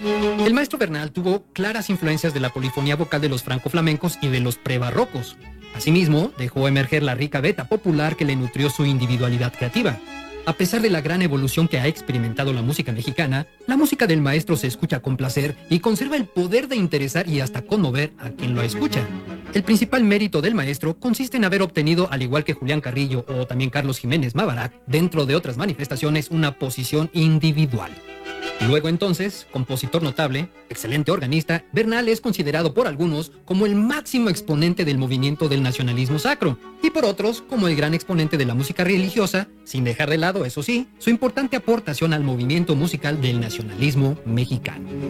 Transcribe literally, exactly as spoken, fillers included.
El maestro Bernal tuvo claras influencias de la polifonía vocal de los franco-flamencos y de los prebarrocos. Asimismo, dejó emerger la rica veta popular que le nutrió su individualidad creativa. A pesar de la gran evolución que ha experimentado la música mexicana, la música del maestro se escucha con placer y conserva el poder de interesar y hasta conmover a quien lo escucha. El principal mérito del maestro consiste en haber obtenido, al igual que Julián Carrillo o también Carlos Jiménez Mabarac, dentro de otras manifestaciones, una posición individual. Luego entonces, compositor notable, excelente organista, Bernal es considerado por algunos como el máximo exponente del movimiento del nacionalismo sacro, y por otros como el gran exponente de la música religiosa, sin dejar de lado, eso sí, su importante aportación al movimiento musical del nacionalismo mexicano.